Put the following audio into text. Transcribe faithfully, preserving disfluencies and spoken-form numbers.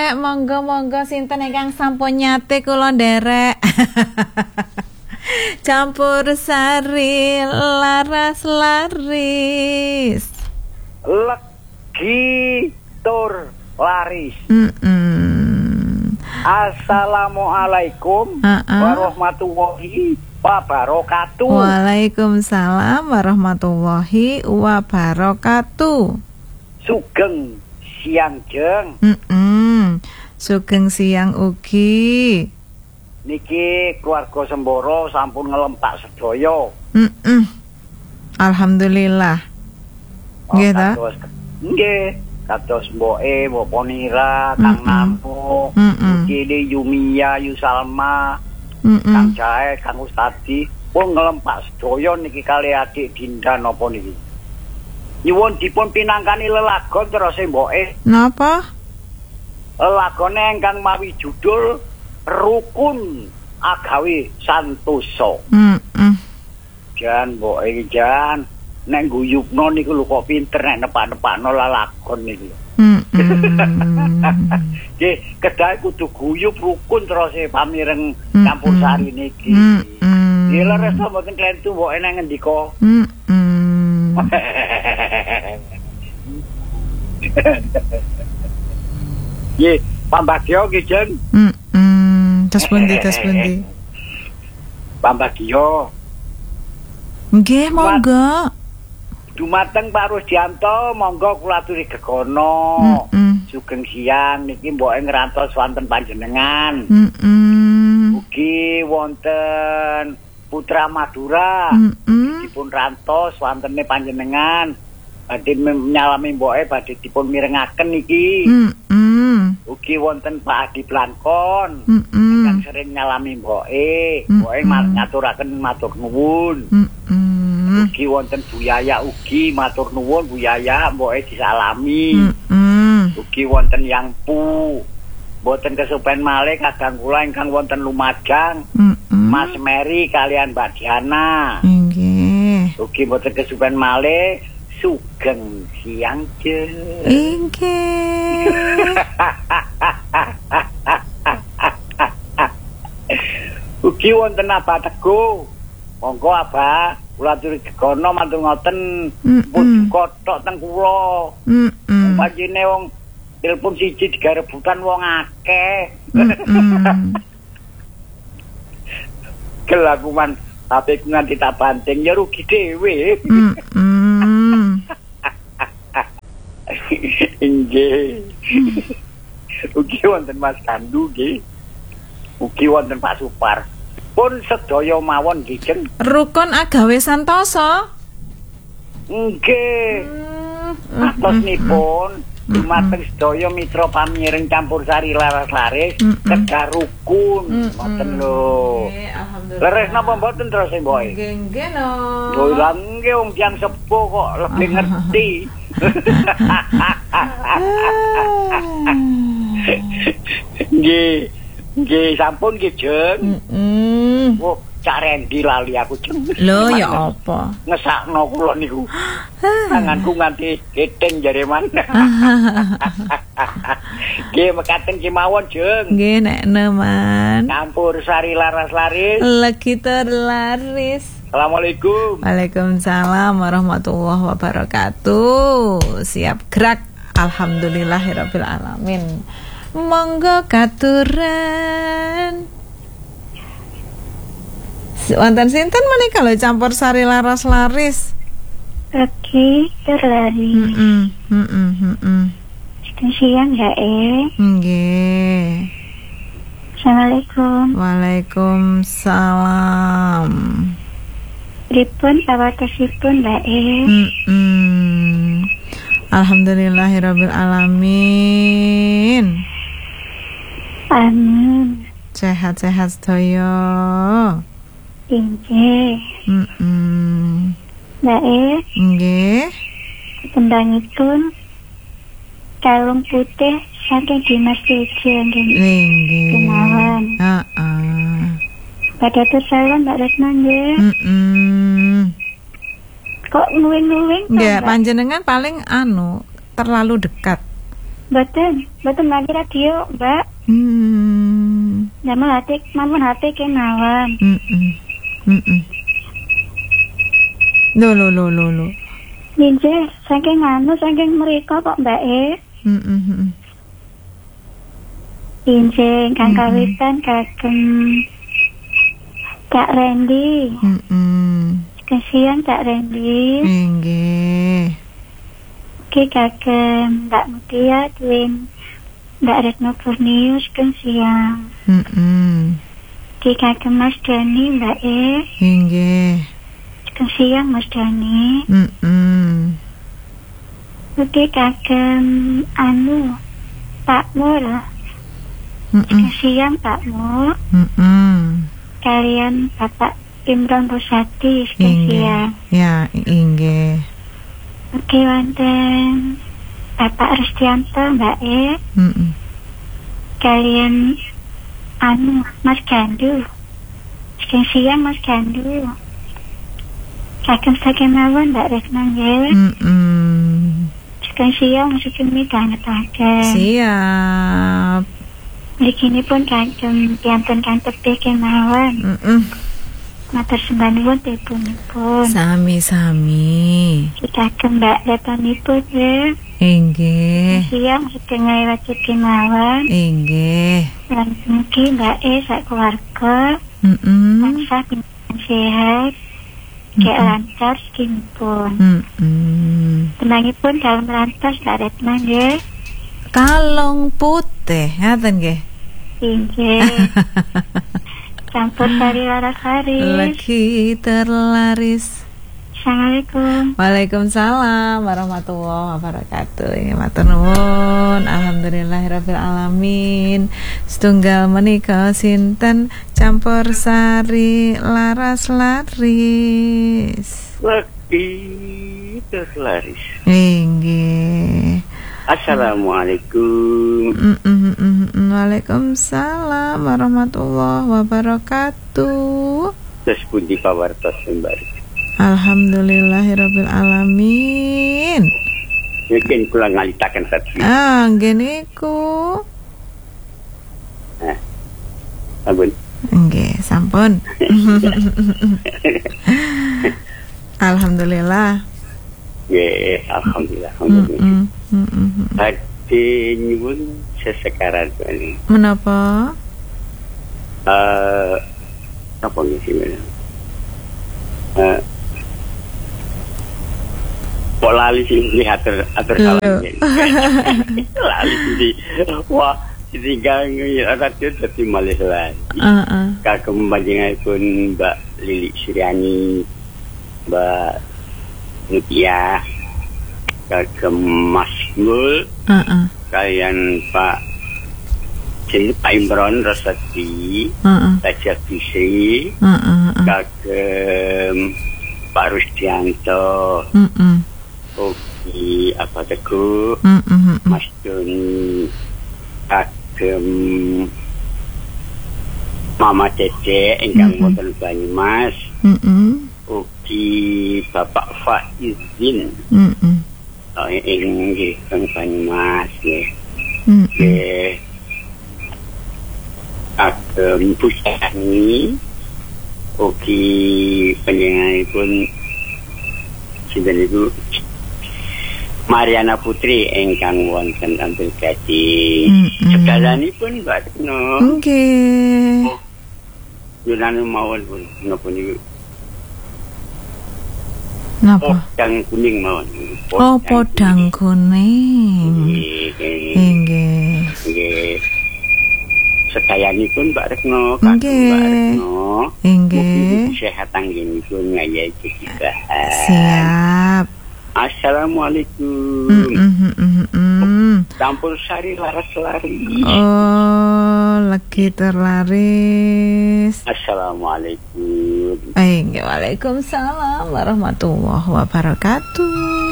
nderek monggo-monggo sinten ingkang sampun nyate kula nderek. Campur sari laras laris. Legi tur laris. Mm-mm. Assalamualaikum uh-uh. warahmatullahi wabarakatuh. Waalaikumsalam warahmatullahi wabarakatuh. Sugeng siang jeng. Mm-mm. Sugeng siang ugi. Niki keluarga Semboro sampun ngelempak sedaya. Mm-mm. Alhamdulillah. Nggih ta? Nggih, kados mboke, Mbok Ponira, Kang Nampo, Kini Yumia, Yusalma, Mm-mm. Kang Jae, Kang Ustadi, pun ngelempak sedaya niki kali adik Dinda napa niki. Nyuwun dipun pinangkani lelagon terus mboke. Napa? Lelagone ingkang mawi judul Rukun Agawe Santosa. Heeh. Jan mboke iki jan nek guyubno niku lho kok pinter nek nepak-nepakno lelagon niku. Heeh. Nggih, kedahe kudu guyub rukun terus pamireng campur sari niki. Nggih leres to mboten klentu mboke nang ngendika. Heeh. Nggih, pambagyo nggih jan. Heeh. Tes pundi tes pundi? Pambagyo. Nggih, monggo. Dumateng Pak Rusdianto, monggo kula aturi gegono. Mm-mm. Sugeng siang niki mboke ngrantos wonten panjenengan. Mm-mm. Ugi wonten Putra Madura. Mm-mm. Dipun rantos wontene panjenengan. Badhe nyalami mboke badhe dipun mirengaken niki. Mm-mm. Ugi wonten Pak Adi Blankon. Mm-mm. Yang sering nyalami mboke. Mboke ngaturaken matur nuwun. Mm-mm. Ugi wonten Bu Yaya ugi matur nuwun Bu Yaya mboke disalami. Mm-mm. Ugi wonten Yang Pu. Mboten kesupen malih kadang kula ingkang wonten Lumajang. Mm-mm. Mas Mary kalian Mbak Diana. Nggih. Ugi mboten kesupen malih sugeng siang jeng. Nggih. Ugi wonten Abah Teguh. Monggo Abah, kula aturi gegono mantu ngoten pun kothok teng kula. Heeh. Panjene wong telepon siji digarebutan wong akeh. Kelakuan H P ku nganti tak banting ya rugi dhewe. Heeh. Nggih. Ugi wonten Mas Kandu nggih. Ugi wonten Pak Supar. Pun sedaya mawon nggih jeng. Rukun agawe santosa. Nggih. Atosipun dumateng sedaya mitra pamireng campur sari laras-laris kedah rukun ngoten lho. Nggih, alhamdulillah. Leres napa mboten terus mboke? Nggih, nggih no. Lho lan nggih wong tiyang sepuh kok lebih ngerti. Nggih. Nggih, sampun nggih, Jeng. Heeh. Oh, Cak Rendi lali aku, Jeng. Lho ya apa? Ngesakno kula niku. Tanganku nganti keting jare man. Nggih, mekaten kemawon, Jeng. Nggih nek neman. Campur sari laras-laris. Legi terlaris. Assalamualaikum. Waalaikumsalam warahmatullahi wabarakatuh. Siap gerak. Alhamdulillahirabbil alamin. Monggo katuran. Wonten sinten menika lho campur sari laras laris. Lagi terlaris. Heeh, heeh, heeh. Siang ya eh. Nggih. Assalamualaikum. Waalaikumsalam. Pripun awakasipun Mbak E? Heeh. Alhamdulillahirabbil alamin. Amin. Sehat-sehat sedaya. Inggih. Heeh. Mbak E, Nggih. tembangipun kalung putih saking Dimas Tejo nggih. Nggih. Kenalan. Heeh. Padatur salam Mbak Retno nggih. Heeh. Kok nuwing-nuwing to, Nggih, Mbak? panjenengan paling anu terlalu dekat. Betul, betul lagi radio, Mbak. Hmm. Jamal hati, mampun hati kenawan. Mm-mm. Mm-mm. Lo lo lo lo lo. Ninje, saking anu, saking mereka kok Mbak E. Mm-mm. Ninje, kang kawitan kagem Kak Randy. Mm-mm. Kasihan Kak Randy. Nggih. Ki kagem Mbak Mutia, Twin Mbak Retno Kurnius, kasihan. Mm-mm. Ki kagem Mas Dani, Mbak E. Nggih. Kasihan Mas Dani. Mm-mm. Ki kagem anu Pak Mur. Mm-mm. Kasihan Pak Mur. Mm-mm. Kalian Bapak Imron Rosati, Inggih. kasihan. Ya, inggih. Oke, wonten Bapak Restianto, Mbak E. Mm-mm. Kalian anu Mas Gandu. Sekian siang Mas Gandu. Kagem saking mawon Mbak Retno nggih. Mm-mm. Sekian siang masuk kami dangetake. Siap. Mriki pun kagem piantun kang tebih kemawon. Mm-mm. Matur sembah nuwun pripun. Sami-sami. Kagem Mbak Retonipun nggih. Inggih. Siang setengah wajib kemawon. Inggih. Lan mugi Mbak E sak keluarga Mm-mm. tansah pinten sehat, kek lancar sekinipun. Mm-mm. Tenangipun dalam rantas Mbak Retno nggih. Kalong putih, ngaten nggih. Inggih. Campur sari laras laris. Lagi terlaris. Assalamualaikum. Waalaikumsalam warahmatullahi wabarakatuh. Ini matur nuwun. Alhamdulillahirabbil alamin. Setunggal menika sinten campur sari laras laris. Lagi terlaris. Inggih. Assalamualaikum. Mm-mm-mm-mm. Waalaikumsalam warahmatullahi wabarakatuh. Terus pundi pawartos sembari. Alhamdulillahirabbil alamin. Mungkin kula ngalitaken satu. Ah, nggih niku. Nah. Ampun. Nggih, sampun. Alhamdulillah. Ya, alhamdulillah. Alhamdulillah. Mm-mm, mm-mm. Hati nyuwun sesekarang ini. Menapa? Eh, apa nih sih mana? Eh, kok lali sih lihat atur atur kalah ini. Lali sih. Wah, sehingga ada tuh tapi malah lali. Heeh. Kagem panjenenganipun Mbak Lili Suryani, Mbak Mutia, kagem Mas Gul, Heeh. kalian Pak Jadi Pak Imron Rosati, Heeh. Tajak Bisi, Heeh. kagem Pak Rusdianto, Heeh. Oki apa teguh, Heeh. Mas Doni, kagem Mama Dede ingkang wonten Banyumas, Heeh. ugi Bapak Faizin Heeh. oh inggih teng Banyumas nggih. Heeh. Nggih. Kagem Busani ugi panjenenganipun sinten niku Mariana Putri ingkang wonten Ampel Gading. Sedalanipun Mbak Retno. Nggih. Yunanu mawon pun napa niku. Napa? Podang kuning mawon. Oh, podang kuning. Nggih. Nggih. Nggih. Sedayanipun Mbak Retno, Nggih. kagem Mbak Retno. Nggih. Sehat anggenipun ngayahi kesibahan. Siap. Assalamualaikum. Mm-mm-mm-mm. Campur sari laras lari. Oh, lagi terlaris. Assalamualaikum. Eh, Waalaikumsalam warahmatullahi wabarakatuh.